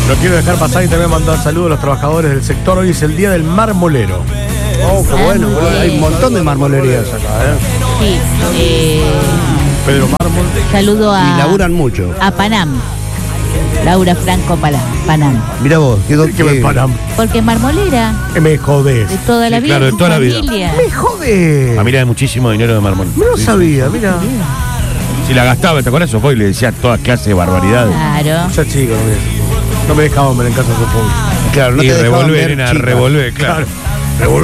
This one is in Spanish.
Lo quiero dejar pasar y también mandar saludos a los trabajadores del sector. Hoy es el día del marmolero. Oh, qué bueno, muy hay un bien. montón de marmolerías acá, Sí, Pedro Mármol. saludo Y laburan mucho. a Panam. Laura Franco Panam. Mira vos, ¿Qué me paran? Porque es marmolera Me jodés. de toda la Sí, vida. claro, de su toda la vida. familia. Me jodés. Familia de muchísimo dinero de mármol. No lo sabía, mira. Si la gastaba, ¿te acuerdas? Sofía? Y le decía todas clases de barbaridades. Claro. Ya chico, no me dejaban ver en casa de su Claro, no y te dejaban revolver, ver nena, chicas. revolver, claro. Claro.